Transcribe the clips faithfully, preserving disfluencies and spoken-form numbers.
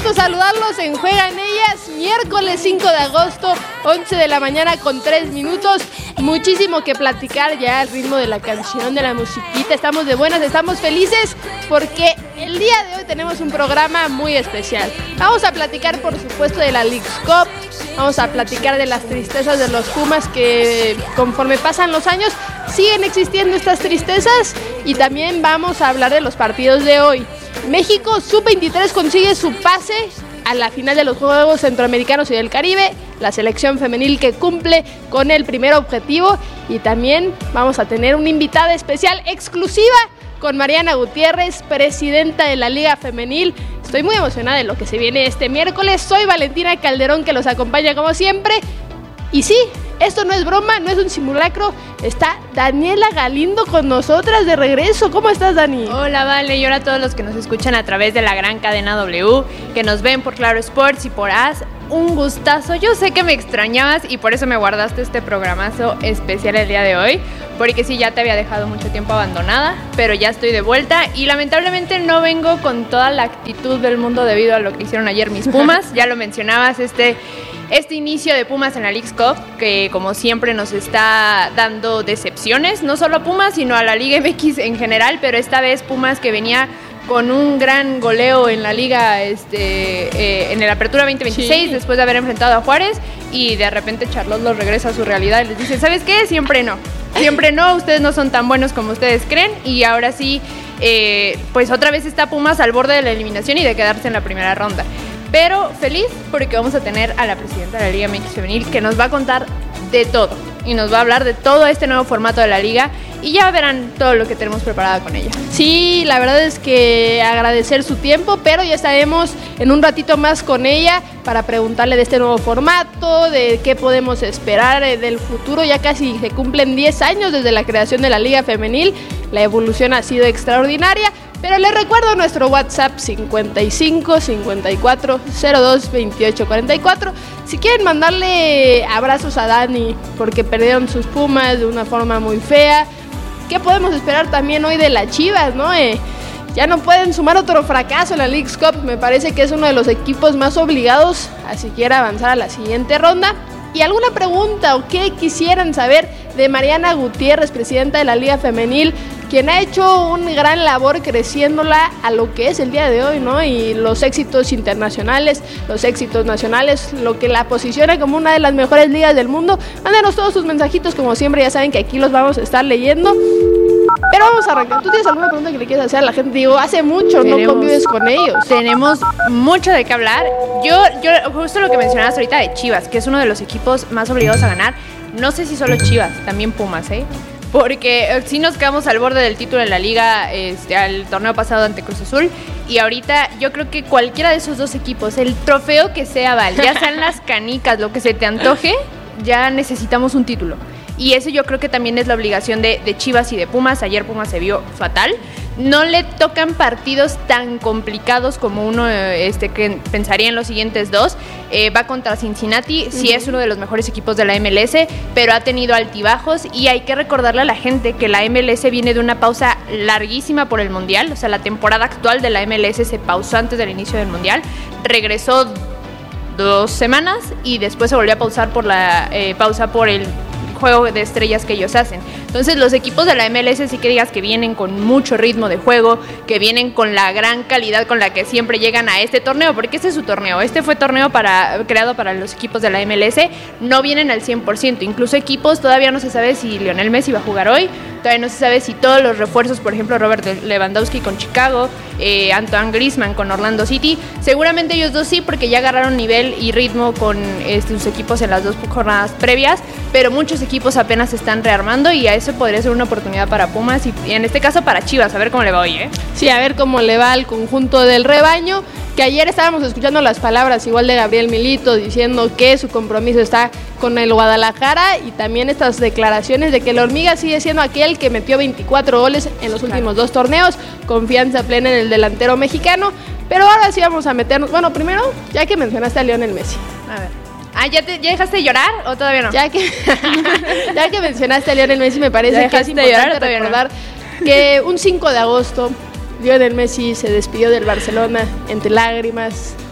gusto saludarlos en Juegan Ellas, miércoles cinco de agosto, once de la mañana con tres minutos. Muchísimo que platicar ya al ritmo de la canción, de la musiquita. Estamos de buenas, estamos felices porque el día de hoy tenemos un programa muy especial. Vamos a platicar, por supuesto, de la Leagues Cup. Vamos a platicar de las tristezas de los Pumas que conforme pasan los años siguen existiendo estas tristezas, y también vamos a hablar de los partidos de hoy. México sub veintitrés consigue su pase a la final de los Juegos Centroamericanos y del Caribe, la selección femenil que cumple con el primer objetivo, y también vamos a tener una invitada especial exclusiva con Mariana Gutiérrez, presidenta de la Liga Femenil. Estoy muy emocionada de lo que se viene este miércoles. Soy Valentina Calderón, que los acompaña como siempre. Y sí, esto no es broma, no es un simulacro. Está Daniela Galindo con nosotras de regreso. ¿Cómo estás, Dani? Hola, Vale, y hola a todos los que nos escuchan a través de la gran cadena W, que nos ven por Claro Sports y por A S. Un gustazo. Yo sé que me extrañabas y por eso me guardaste este programazo especial el día de hoy, porque sí, ya te había dejado mucho tiempo abandonada, pero ya estoy de vuelta y lamentablemente no vengo con toda la actitud del mundo debido a lo que hicieron ayer mis Pumas. Ya lo mencionabas, este... Este inicio de Pumas en la Leagues Cup, que como siempre nos está dando decepciones, no solo a Pumas, sino a la Liga M X en general, pero esta vez Pumas, que venía con un gran goleo en la Liga, este, eh, en el Apertura veinte veintiséis, sí, después de haber enfrentado a Juárez, y de repente Charlotte los regresa a su realidad y les dice, ¿sabes qué? Siempre no, siempre no, ustedes no son tan buenos como ustedes creen, y ahora sí, eh, pues otra vez está Pumas al borde de la eliminación y de quedarse en la primera ronda. Pero feliz porque vamos a tener a la presidenta de la Liga M X Femenil, que nos va a contar de todo y nos va a hablar de todo este nuevo formato de la liga, y ya verán todo lo que tenemos preparado con ella. Sí, la verdad es que agradecer su tiempo, pero ya estaremos en un ratito más con ella para preguntarle de este nuevo formato, de qué podemos esperar del futuro. Ya casi se cumplen diez años desde la creación de la Liga Femenil, la evolución ha sido extraordinaria. Pero les recuerdo nuestro WhatsApp cincuenta y cinco, cincuenta y cuatro, cero dos, veintiocho, cuarenta y cuatro. Si quieren mandarle abrazos a Dani porque perdieron sus Pumas de una forma muy fea. ¿Qué podemos esperar también hoy de las Chivas, no? Eh, ya no pueden sumar otro fracaso en la Leagues Cup. Me parece que es uno de los equipos más obligados a siquiera avanzar a la siguiente ronda. ¿Y alguna pregunta o qué quisieran saber de Mariana Gutiérrez, presidenta de la Liga Femenil, quien ha hecho un gran labor creciéndola a lo que es el día de hoy, ¿no? Y los éxitos internacionales, los éxitos nacionales, lo que la posiciona como una de las mejores ligas del mundo? Mándenos todos sus mensajitos, como siempre, ya saben que aquí los vamos a estar leyendo. Pero vamos a arrancar. ¿Tú tienes alguna pregunta que le quieras hacer a la gente? Digo, hace mucho tenemos, no convives con ellos. Tenemos mucho de qué hablar. Yo, yo, justo lo que mencionabas ahorita de Chivas, que es uno de los equipos más obligados a ganar. No sé si solo Chivas, también Pumas, ¿eh? Porque si nos quedamos al borde del título de la liga, este, al torneo pasado ante Cruz Azul, y ahorita yo creo que cualquiera de esos dos equipos, el trofeo que sea, Val, ya sean las canicas, lo que se te antoje, ya necesitamos un título. Y eso yo creo que también es la obligación de, de Chivas y de Pumas. Ayer Pumas se vio fatal. No le tocan partidos tan complicados como uno este, que pensaría en los siguientes dos. Eh, va contra Cincinnati, sí uh-huh. es uno de los mejores equipos de la M L S, pero ha tenido altibajos, y hay que recordarle a la gente que la M L S viene de una pausa larguísima por el Mundial. O sea, la temporada actual de la M L S se pausó antes del inicio del Mundial. Regresó dos semanas y después se volvió a pausar por la eh, pausa por el juego de estrellas que ellos hacen. Entonces los equipos de la M L S sí que digas que vienen con mucho ritmo de juego, que vienen con la gran calidad con la que siempre llegan a este torneo, porque este es su torneo, este fue torneo para, creado para los equipos de la M L S, no vienen al cien por ciento, incluso equipos todavía no se sabe si Lionel Messi va a jugar hoy, todavía no se sabe si todos los refuerzos, por ejemplo Robert Lewandowski con Chicago, eh, Antoine Griezmann con Orlando City, seguramente ellos dos sí, porque ya agarraron nivel y ritmo con este, sus equipos en las dos jornadas previas, pero muchos equipos apenas se están rearmando, y a eso podría ser una oportunidad para Pumas y, y en este caso para Chivas, a ver cómo le va hoy, ¿eh? Sí, a ver cómo le va al conjunto del rebaño, que ayer estábamos escuchando las palabras igual de Gabriel Milito diciendo que su compromiso está con el Guadalajara, y también estas declaraciones de que la Hormiga sigue siendo aquel que metió veinticuatro goles en los últimos claro. dos torneos, confianza plena en el delantero mexicano. Pero ahora sí vamos a meternos, bueno, primero, ya que mencionaste a Lionel Messi. A ver. Ah, ¿ya, te, ¿ya dejaste de llorar o todavía no? Ya que, ya que mencionaste a Lionel Messi, me parece que es importante recordar no? que un cinco de agosto Lionel Messi se despidió del Barcelona entre lágrimas,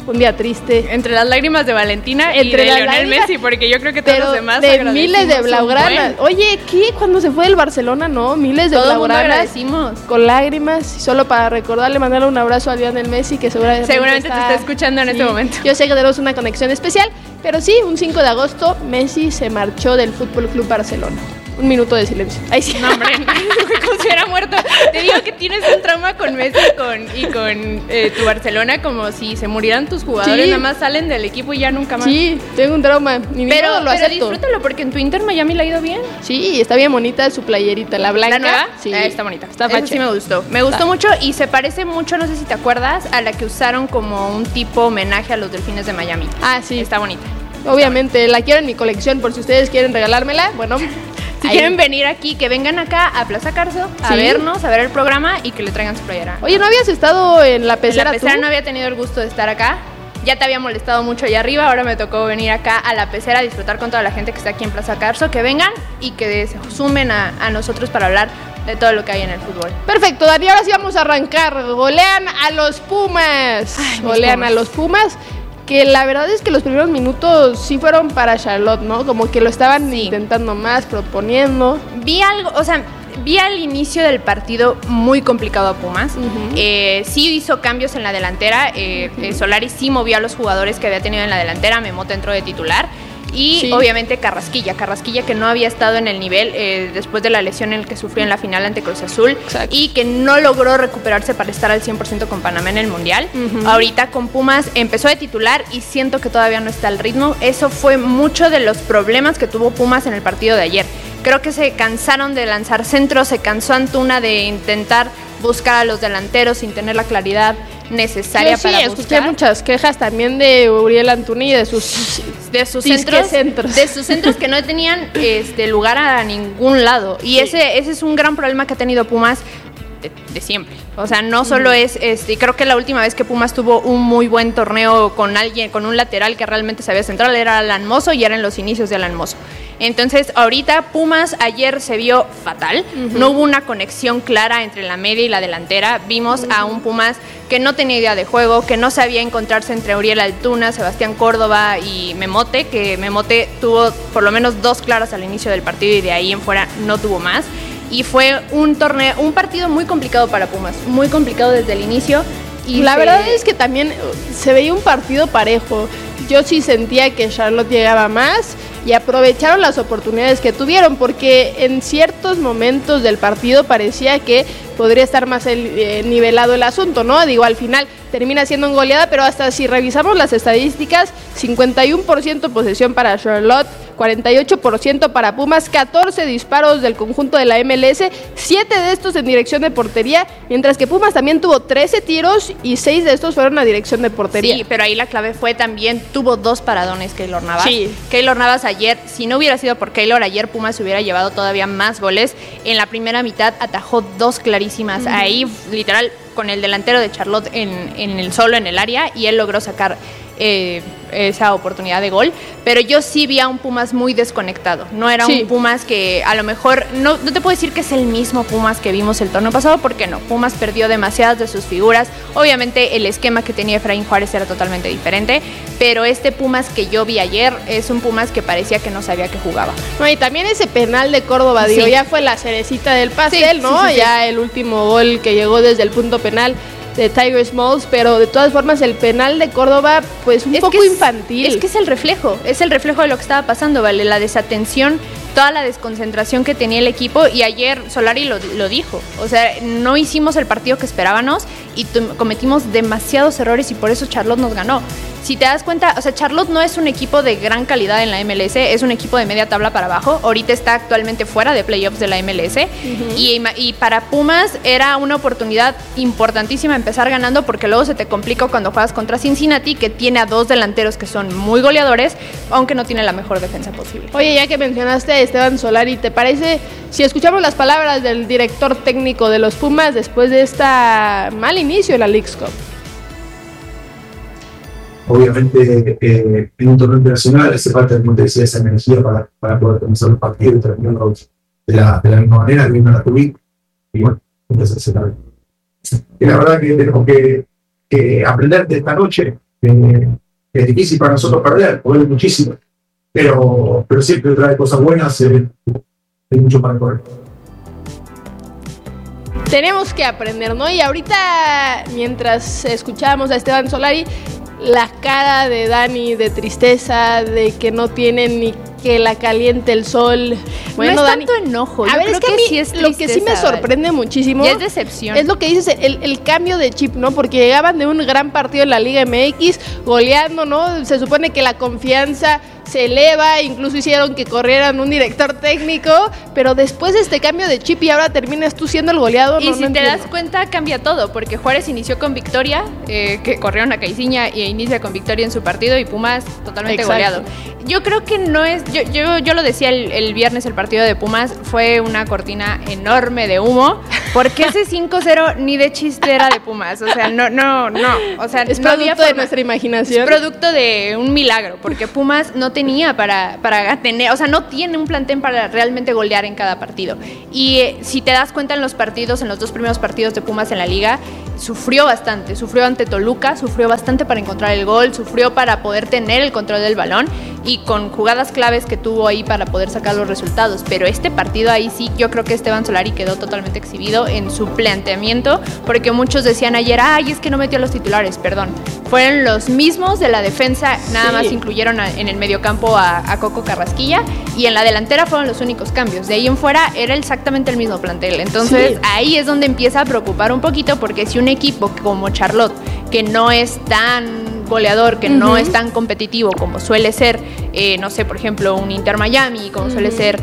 un día triste. Entre las lágrimas de Valentina Entre y de Lionel lágrimas, Messi, porque yo creo que todos los demás de miles de blaugranas. Oye, ¿qué? Cuando se fue del Barcelona, ¿no? Miles de todo blaugranas. Agradecimos. Con lágrimas, y solo para recordarle, mandarle un abrazo a Lionel Messi, que seguramente, seguramente está, te está escuchando en sí, este momento. Yo sé que tenemos una conexión especial, pero sí, un cinco de agosto, Messi se marchó del Fútbol Club Barcelona. Un minuto de silencio. Ay, sí. No, hombre, como si hubiera muerto. Te digo que tienes un trauma con Messi con, y con eh, tu Barcelona, como si se murieran tus jugadores, sí. Nada más salen del equipo y ya nunca más. Sí, tengo un trauma. Ni pero modo, lo pero acepto. Disfrútalo, porque en tu Inter Miami le ha ido bien. Sí, está bien bonita su playerita, la blanca. ¿La nueva? Sí, eh, está bonita. Está facha. Sí me gustó. Me gustó está. mucho y se parece mucho, no sé si te acuerdas, a la que usaron como un tipo homenaje a los Delfines de Miami. Ah, sí. Está bonita. Obviamente, está la quiero en mi colección por si ustedes quieren regalármela. Bueno... Si ahí. Quieren venir aquí, que vengan acá a Plaza Carso a ¿sí? vernos, a ver el programa y que le traigan su playera. Oye, ¿no habías estado en la pecera? En la pecera ¿tú? No había tenido el gusto de estar acá. Ya te había molestado mucho allá arriba, ahora me tocó venir acá a la pecera a disfrutar con toda la gente que está aquí en Plaza Carso. Que vengan y que se sumen a, a nosotros para hablar de todo lo que hay en el fútbol. Perfecto, Dani, ahora sí vamos a arrancar. Golean a los Pumas. Ay, Golean Pumas. a los Pumas. Que la verdad es que los primeros minutos sí fueron para Charlotte, ¿no? Como que lo estaban sí. intentando más, proponiendo. Vi algo, o sea, vi al inicio del partido muy complicado a Pumas. Uh-huh. eh, sí hizo cambios en la delantera. Eh, uh-huh. eh, Solari sí movió a los jugadores que había tenido en la delantera. Memota entró de titular. Y sí. obviamente Carrasquilla, Carrasquilla que no había estado en el nivel eh, después de la lesión en el que sufrió en la final ante Cruz Azul. Exacto. Y que no logró recuperarse para estar al cien por ciento con Panamá en el Mundial. Uh-huh. Ahorita con Pumas empezó de titular y siento que todavía no está al ritmo. Eso fue mucho de los problemas que tuvo Pumas en el partido de ayer. Creo que se cansaron de lanzar centros, se cansó Antuna de intentar buscar a los delanteros sin tener la claridad necesaria. Yo sí, para buscar. Escuché muchas quejas también de Uriel Antuna y de sus de sus centros, centros de sus centros que no tenían este lugar a ningún lado y sí. ese ese es un gran problema que ha tenido Pumas de, de siempre. O sea, no solo es este, creo que la última vez que Pumas tuvo un muy buen torneo con alguien, con un lateral que realmente sabía central era Alan Mozo y eran los inicios de Alan Mozo. Entonces, ahorita Pumas ayer se vio fatal. Uh-huh. No hubo una conexión clara entre la media y la delantera. Vimos uh-huh. a un Pumas que no tenía idea de juego, que no sabía encontrarse entre Uriel Antuna, Sebastián Córdoba y Memote, que Memote tuvo por lo menos dos claras al inicio del partido y de ahí en fuera no tuvo más. Y fue un torneo, un partido muy complicado para Pumas, muy complicado desde el inicio. Y la se... verdad es que también se veía un partido parejo. Yo sí sentía que Charlotte llegaba más y aprovecharon las oportunidades que tuvieron, porque en ciertos momentos del partido parecía que podría estar más el, eh, nivelado el asunto, ¿no? Digo, al final termina siendo un goleada, pero hasta si revisamos las estadísticas, cincuenta y uno por ciento posesión para Charlotte, cuarenta y ocho por ciento para Pumas, catorce disparos del conjunto de la M L S, siete de estos en dirección de portería, mientras que Pumas también tuvo trece tiros y seis de estos fueron a dirección de portería. Sí, pero ahí la clave fue también, tuvo dos paradones Keylor Navas. Sí. Keylor Navas ayer, si no hubiera sido por Keylor, ayer Pumas se hubiera llevado todavía más goles. En la primera mitad atajó dos clarísimas, uh-huh. ahí literal con el delantero de Charlotte en, en el solo en el área y él logró sacar eh, esa oportunidad de gol, pero yo sí vi a un Pumas muy desconectado. No era sí. un Pumas que a lo mejor, no, no te puedo decir que es el mismo Pumas que vimos el torneo pasado, porque no, Pumas perdió demasiadas de sus figuras. Obviamente el esquema que tenía Efraín Juárez era totalmente diferente, pero este Pumas que yo vi ayer es un Pumas que parecía que no sabía que jugaba. No, y también ese penal de Córdoba, digo, sí. ya fue la cerecita del pastel, sí, ¿no? Sí, sí, ya sí. el último gol que llegó desde el punto penal de Tiger Smalls, pero de todas formas el penal de Córdoba pues un es poco es, infantil. Es que es el reflejo, es el reflejo de lo que estaba pasando, ¿vale? La desatención, toda la desconcentración que tenía el equipo, y ayer Solari lo, lo dijo, o sea, no hicimos el partido que esperábamos y t- cometimos demasiados errores y por eso Charlotte nos ganó. Si te das cuenta, o sea, Charlotte no es un equipo de gran calidad en la M L S, es un equipo de media tabla para abajo. Ahorita está actualmente fuera de playoffs de la M L S. Uh-huh. y, y para Pumas era una oportunidad importantísima empezar ganando, porque luego se te complica cuando juegas contra Cincinnati, que tiene a dos delanteros que son muy goleadores, aunque no tiene la mejor defensa posible. Oye, ya que mencionaste a Esteban Solari, ¿te parece si escuchamos las palabras del director técnico de los Pumas después de este mal inicio de la Leagues Cup? Obviamente, eh, en un torneo internacional hace falta, como te decía, esa energía para, para poder comenzar los partidos y terminarlos de la, de la misma manera que vino la Tubi. Y bueno, entonces se sabe. Y la verdad que tenemos que, que aprender de esta noche eh, es difícil para nosotros perder, porque es muchísimo, pero, pero siempre trae cosas buenas, eh, hay mucho para correr. Tenemos que aprender, ¿no? Y ahorita, mientras escuchábamos a Esteban Solari, la cara de Dani de tristeza, de que no tiene ni que la caliente el sol. Bueno, no es Dani, tanto enojo. A Yo ver, creo es que, que a mí sí es lo que sí me tristeza, sorprende muchísimo y es decepción. es lo que dices, el, el cambio de chip, ¿no? Porque llegaban de un gran partido en la Liga M X, goleando, ¿no? Se supone que la confianza se eleva, incluso hicieron que corrieran un director técnico, pero después de este cambio de chip y ahora terminas tú siendo el goleador. Y no, si no te entiendo. das cuenta, cambia todo, porque Juárez inició con victoria, eh, que corrieron a Caiciña y inicia con victoria en su partido, y Pumas totalmente Exacto. goleado. Yo creo que no es, yo, yo, yo lo decía el, el viernes, el partido de Pumas fue una cortina enorme de humo, porque ese cinco cero ni de chiste era de Pumas, o sea, no, no, no, o sea, Es no había producto de forma. nuestra imaginación. Es producto de un milagro, porque Pumas no tenía para, para tener, o sea, no tiene un plantel para realmente golear en cada partido. Y eh, si te das cuenta en los partidos, en los dos primeros partidos de Pumas en la liga, sufrió bastante, sufrió ante Toluca, sufrió bastante para encontrar el gol, sufrió para poder tener el control del balón y con jugadas claves que tuvo ahí para poder sacar los resultados. Pero este partido ahí sí, yo creo que Esteban Solari quedó totalmente exhibido en su planteamiento, porque muchos decían ayer, ay, es que no metió a los titulares, perdón. Fueron los mismos de la defensa, nada Sí. más incluyeron a, en el mediocampo a, a Coco Carrasquilla, y en la delantera fueron los únicos cambios. De ahí en fuera era exactamente el mismo plantel. Entonces Sí. ahí es donde empieza a preocupar un poquito, porque si un equipo como Charlotte, que no es tan goleador, que uh-huh. no es tan competitivo como suele ser, eh, no sé, por ejemplo, un Inter Miami, como uh-huh. suele ser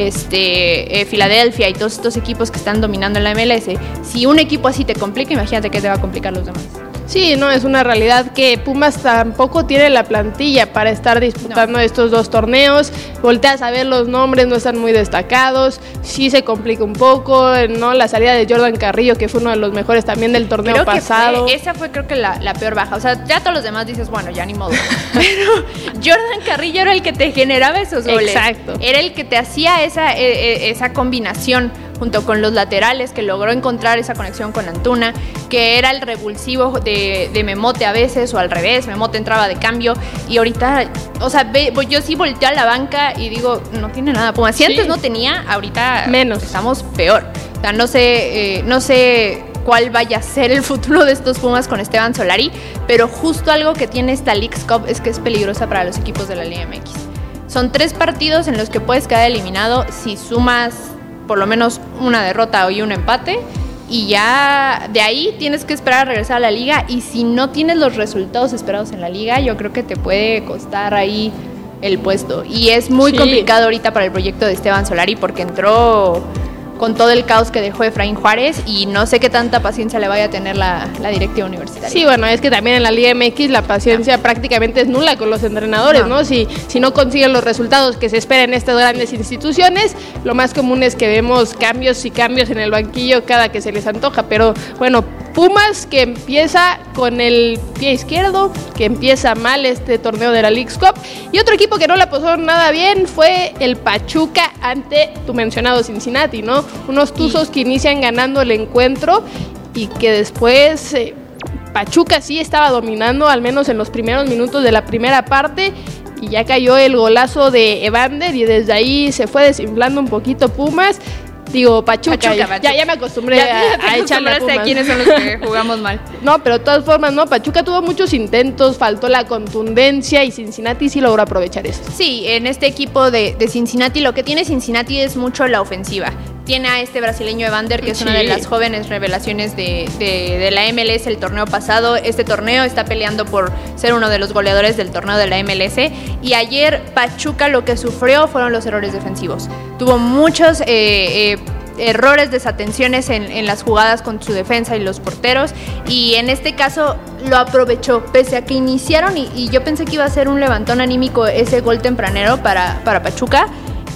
este eh, Filadelfia y todos estos equipos que están dominando en la M L S, si un equipo así te complica, imagínate que te va a complicar los demás. Sí, no, es una realidad que Pumas tampoco tiene la plantilla para estar disputando no. estos dos torneos. Volteas a ver los nombres, no están muy destacados, sí se complica un poco, ¿no? La salida de Jordan Carrillo, que fue uno de los mejores también del torneo creo pasado. Que fue, esa fue creo que la, la peor baja, o sea, ya todos los demás dices, bueno, ya ni modo. Pero Jordan Carrillo era el que te generaba esos goles. Exacto. Era el que te hacía esa, eh, esa combinación junto con los laterales, que logró encontrar esa conexión con Antuna, que era el revulsivo de, de Memote a veces, o al revés, Memote entraba de cambio, y ahorita, o sea, ve, yo sí volteo a la banca y digo, no tiene nada Pumas. Si sí. antes no tenía, ahorita menos. Estamos peor. O sea, no sé, eh, no sé cuál vaya a ser el futuro de estos Pumas con Esteban Solari, pero justo algo que tiene esta Leagues Cup es que es peligrosa para los equipos de la Liga M X. Son tres partidos en los que puedes quedar eliminado si sumas por lo menos una derrota y un empate, y ya de ahí tienes que esperar a regresar a la liga, y si no tienes los resultados esperados en la liga, yo creo que te puede costar ahí el puesto, y es muy sí. complicado ahorita para el proyecto de Esteban Solari, porque entró con todo el caos que dejó Efraín Juárez, y no sé qué tanta paciencia le vaya a tener la, la directiva universitaria. Sí, bueno, es que también en la Liga M X la paciencia no. prácticamente es nula con los entrenadores, ¿no? ¿no? Si, si no consiguen los resultados que se esperan en estas grandes instituciones, lo más común es que vemos cambios y cambios en el banquillo cada que se les antoja, pero bueno, Pumas que empieza con el pie izquierdo, que empieza mal este torneo de la Leagues Cup, y otro equipo que no la pasó nada bien fue el Pachuca ante tu mencionado Cincinnati, ¿no? Unos tuzos que inician ganando el encuentro y que después eh, Pachuca sí estaba dominando, al menos en los primeros minutos de la primera parte, y ya cayó el golazo de Evander y desde ahí se fue desinflando un poquito Pumas. Digo, Pachuca, Pachuca, ya, Pachuca. ya, ya me acostumbré ya, a, a echarle a Pumas. A quiénes son los que jugamos mal. No, pero de todas formas, no, Pachuca tuvo muchos intentos, faltó la contundencia y Cincinnati sí logró aprovechar eso. Sí, en este equipo de, de Cincinnati, lo que tiene Cincinnati es mucho la ofensiva. Tiene a este brasileño Evander, que es sí. una de las jóvenes revelaciones de, de, de la M L S el torneo pasado. Este torneo está peleando por ser uno de los goleadores del torneo de la M L S. Y ayer Pachuca lo que sufrió fueron los errores defensivos. Tuvo muchos eh, eh, errores, desatenciones en, en las jugadas con su defensa y los porteros. Y en este caso lo aprovechó, pese a que iniciaron y, y yo pensé que iba a ser un levantón anímico ese gol tempranero para, para Pachuca.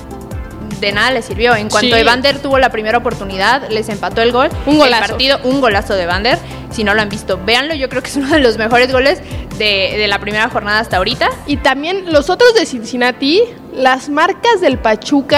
De nada le sirvió. En cuanto sí. Evander tuvo la primera oportunidad, les empató el gol. Un golazo. El partido, un golazo de Evander. Si no lo han visto, véanlo. Yo creo que es uno de los mejores goles de, de la primera jornada hasta ahorita. Y también los otros de Cincinnati, las marcas del Pachuca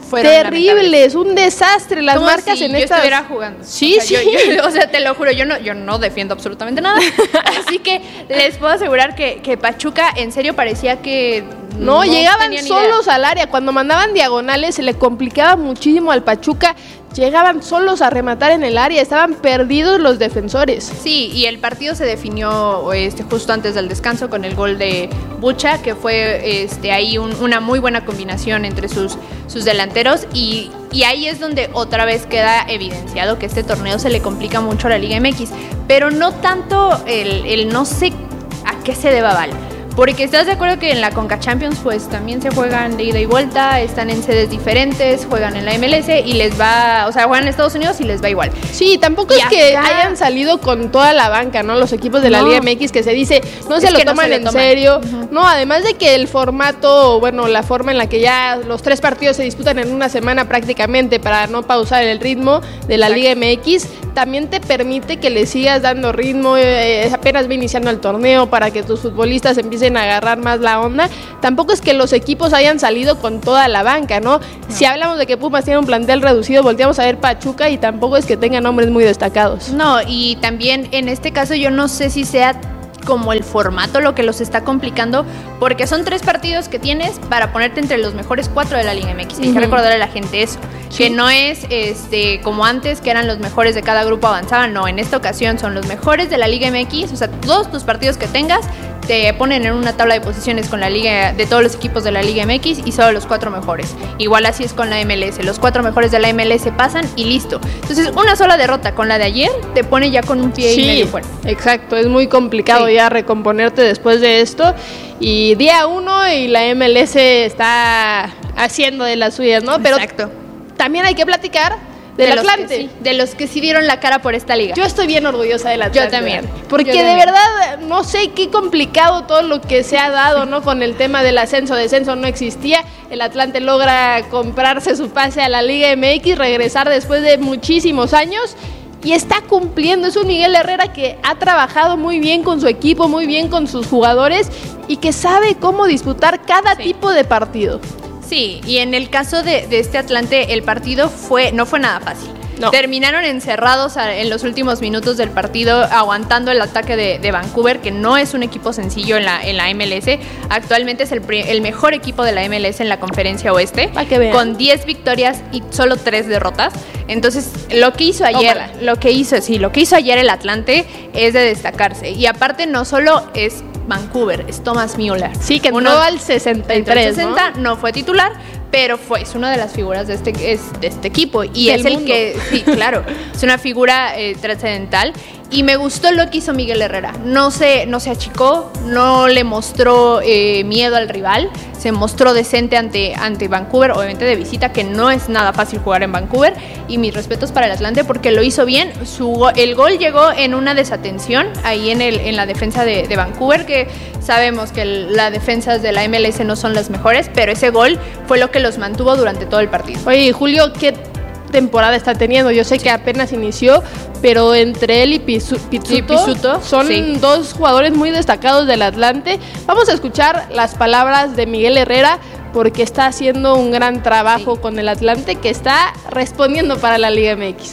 fueron terribles, un desastre las marcas si en yo estas. estuviera jugando. Sí, o sea, sí. Yo, yo, o sea, te lo juro, yo no, yo no defiendo absolutamente nada. Así que les puedo asegurar que, que Pachuca en serio parecía que No, no llegaban tenían solos idea. al área. Cuando mandaban diagonales se le complicaba muchísimo al Pachuca. Llegaban solos a rematar en el área. Estaban perdidos los defensores. Sí, y el partido se definió este, justo antes del descanso con el gol de Bucha, que fue este, ahí un, una muy buena combinación entre sus, sus delanteros. Y, y ahí es donde otra vez queda evidenciado que este torneo se le complica mucho a la Liga M X. Pero no tanto el, el no sé a qué se deba, Val. Porque estás de acuerdo que en la Conca Champions pues también se juegan de ida y vuelta, están en sedes diferentes, juegan en la M L S y les va, o sea, juegan en Estados Unidos y les va igual. Sí, tampoco Y es que acá- hayan salido con toda la banca, ¿no? Los equipos de la No. Liga M X que se dice, no se Es lo que no toman se lo en toman. serio. Ujú. No, además de que el formato, bueno, la forma en la que ya los tres partidos se disputan en una semana prácticamente para no pausar el ritmo de la Exacto. Liga M X, también te permite que le sigas dando ritmo, eh, apenas va iniciando el torneo para que tus futbolistas empiecen a agarrar más la onda. Tampoco es que los equipos hayan salido con toda la banca, ¿no? Si hablamos de que Pumas tiene un plantel reducido, volteamos a ver Pachuca y tampoco es que tenga nombres muy destacados. No, y también en este caso yo no sé si sea como el formato lo que los está complicando, porque son tres partidos que tienes para ponerte entre los mejores cuatro de la Liga M X. Hay que Ujú. recordarle a la gente eso, Sí. que no es este como antes, que eran los mejores de cada grupo avanzaban. No, en esta ocasión son los mejores de la Liga M X. O sea, todos tus partidos que tengas te ponen en una tabla de posiciones con la liga de todos los equipos de la Liga M X y solo los cuatro mejores. Igual así es con la M L S. Los cuatro mejores de la M L S pasan y listo. Entonces, una sola derrota con la de ayer te pone ya con un pie y medio fuera. Exacto, es muy complicado Sí. ya recomponerte después de esto. Y día uno y la M L S está haciendo de las suyas, ¿no? Pero Exacto. también hay que platicar del de los Atlante. que sí, de los que sí dieron la cara por esta liga. Yo estoy bien orgullosa del Atlante. Yo también. Porque Yo de también. verdad, no sé qué complicado todo lo que se ha dado, ¿no? Con el tema del ascenso, descenso no existía. El Atlante logra comprarse su pase a la Liga M X, regresar después de muchísimos años. Y está cumpliendo. Es un Miguel Herrera que ha trabajado muy bien con su equipo, muy bien con sus jugadores y que sabe cómo disputar cada Sí. tipo de partido. Sí, y en el caso de, de este Atlante, el partido fue no fue nada fácil. No. Terminaron encerrados a- en los últimos minutos del partido, aguantando el ataque de, de Vancouver, que no es un equipo sencillo en la, en la M L S. Actualmente es el, pri- el mejor equipo de la M L S en la Conferencia Oeste, Pa' que vean. con diez victorias y solo tres derrotas. Entonces, lo que hizo ayer, Tómala. lo que hizo, sí, lo que hizo ayer el Atlante es de destacarse. Y aparte, no solo es Vancouver, es Thomas Müller. Sí, que entró Uno- al sesenta y entró al tres, ¿no? sesenta, ¿no? fue titular, pero fue, es una de las figuras de este, es, de este equipo. Y Del es el mundo. que, sí, claro, es una figura eh, trascendental. Y me gustó lo que hizo Miguel Herrera. No se, no se achicó, no le mostró eh, miedo al rival, se mostró decente ante, ante Vancouver, obviamente de visita, que no es nada fácil jugar en Vancouver. Y mis respetos para el Atlante porque lo hizo bien. Su, go- el gol llegó en una desatención ahí en, el, en la defensa de, de Vancouver, que sabemos que el- las defensas de la M L S no son las mejores, pero ese gol fue lo que los mantuvo durante todo el partido. Oye, Julio, ¿qué temporada está teniendo? Yo sé que apenas inició, pero entre él y Pizu- Pizzuto, Sí, Pizzuto, son sí. dos jugadores muy destacados del Atlante. Vamos a escuchar las palabras de Miguel Herrera porque está haciendo un gran trabajo Sí. con el Atlante que está respondiendo para la Liga M X.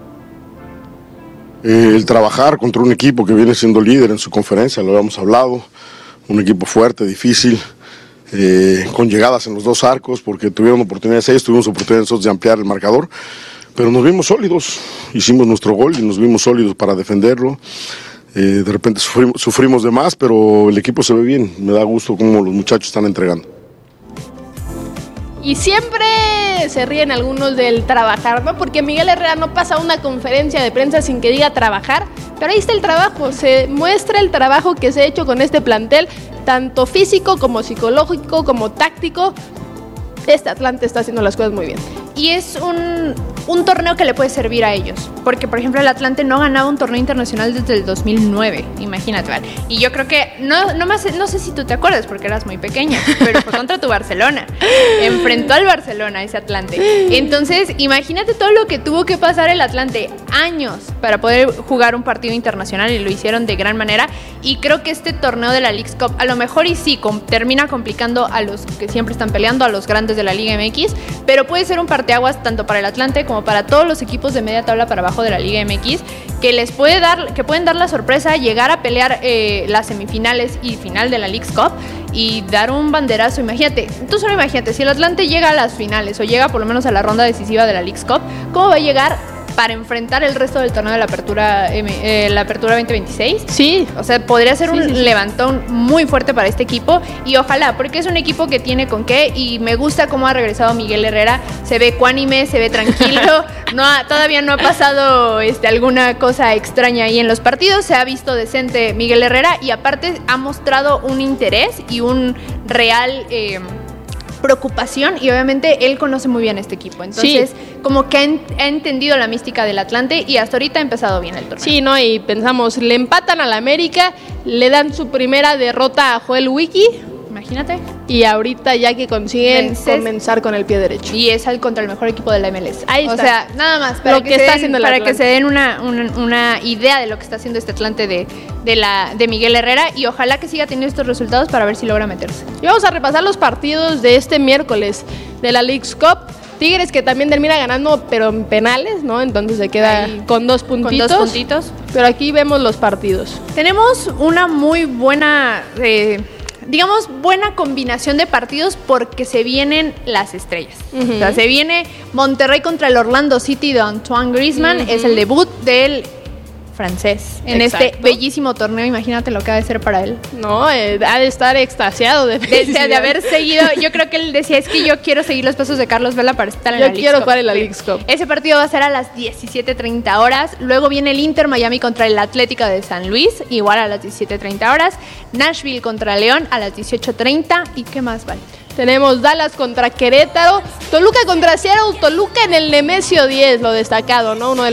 Eh, el trabajar contra un equipo que viene siendo líder en su conferencia, lo habíamos hablado, un equipo fuerte, difícil, eh, con llegadas en los dos arcos, porque tuvieron oportunidades ellos, tuvimos oportunidades nosotros de ampliar el marcador, pero nos vimos sólidos, hicimos nuestro gol y nos vimos sólidos para defenderlo. Eh, de repente sufrimos, sufrimos de más, pero el equipo se ve bien, me da gusto cómo los muchachos están entregando. Y siempre se ríen algunos del trabajar, ¿no? Porque Miguel Herrera no pasa una conferencia de prensa sin que diga trabajar, pero ahí está el trabajo, se muestra el trabajo que se ha hecho con este plantel, tanto físico como psicológico, como táctico. Este Atlante está haciendo las cosas muy bien. Y es un, un torneo que le puede servir a ellos. Porque, por ejemplo, el Atlante no ganaba un torneo internacional desde el dos mil nueve. Imagínate, ¿vale? Y yo creo que, no, no, más, no sé si tú te acuerdas porque eras muy pequeña, pero fue contra tu Barcelona. Enfrentó al Barcelona ese Atlante. Entonces, imagínate todo lo que tuvo que pasar el Atlante. Años, para poder jugar un partido internacional y lo hicieron de gran manera. Y creo que este torneo de la Leagues Cup a lo mejor y sí com- termina complicando a los que siempre están peleando, a los grandes de la Liga M X, pero puede ser un parteaguas tanto para el Atlante como para todos los equipos de media tabla para abajo de la Liga M X, que les puede dar, que pueden dar la sorpresa, llegar a pelear eh, las semifinales y final de la Leagues Cup y dar un banderazo. Imagínate, tú solo imagínate, si el Atlante llega a las finales o llega por lo menos a la ronda decisiva de la Leagues Cup, ¿cómo va a llegar para enfrentar el resto del torneo de la Apertura eh, la Apertura veinte veintiséis? Sí. O sea, podría ser Sí, un sí, sí. levantón muy fuerte para este equipo y ojalá, porque es un equipo que tiene con qué y me gusta cómo ha regresado Miguel Herrera. Se ve ecuánime, se ve tranquilo, no ha, todavía no ha pasado este, alguna cosa extraña ahí en los partidos, se ha visto decente Miguel Herrera y aparte ha mostrado un interés y un real... Eh, preocupación y obviamente él conoce muy bien este equipo, entonces sí. como que ha, en, ha entendido la mística del Atlante y hasta ahorita ha empezado bien el torneo. Sí, ¿no? Y pensamos, le empatan al América, le dan su primera derrota a Joel Wiki. Imagínate. Y ahorita ya que consiguen Vences. comenzar con el pie derecho. Y es al contra el mejor equipo de la M L S. Ahí está. O sea, nada más para Lo que, que se está den, haciendo el para Atlante. que se den una, una, una idea de lo que está haciendo este Atlante de, de, la, de Miguel Herrera y ojalá que siga teniendo estos resultados para ver si logra meterse. Y vamos a repasar los partidos de este miércoles de la Leagues Cup. Tigres que también termina ganando, pero en penales, ¿no? Entonces se queda Ahí, con dos puntitos. Con dos puntitos. Pero aquí vemos los partidos. Tenemos una muy buena... Eh, digamos, buena combinación de partidos porque se vienen las estrellas. Uh-huh. O sea, se viene Monterrey contra el Orlando City de Antoine Griezmann. Uh-huh. Es el debut del francés en Exacto. este bellísimo torneo. Imagínate lo que ha de ser para él. No, eh, ha de estar extasiado de, de, de haber seguido. Yo creo que él decía, es que yo quiero seguir los pasos de Carlos Vela para estar en yo la Leagues quiero Cup. jugar en la Leagues Cup. Ese partido va a ser a las diecisiete treinta horas. Luego viene el Inter Miami contra el Atlético de San Luis, igual a las diecisiete treinta horas. Nashville contra León a las dieciocho treinta. ¿Y qué más vale? Tenemos Dallas contra Querétaro, Toluca contra Seattle, Toluca en el Nemesio diez, lo destacado, ¿no? Uno de